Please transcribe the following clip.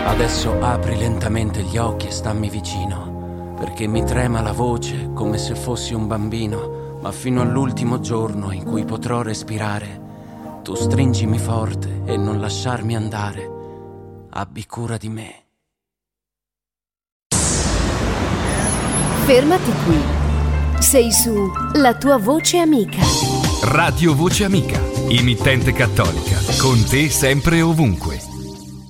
Adesso apri lentamente gli occhi e stammi vicino, perché mi trema la voce come se fossi un bambino, ma fino all'ultimo giorno in cui potrò respirare, tu stringimi forte e non lasciarmi andare. Abbi cura di me. Fermati qui. Sei su La tua voce amica. Radio Voce Amica, emittente cattolica, con te sempre e ovunque.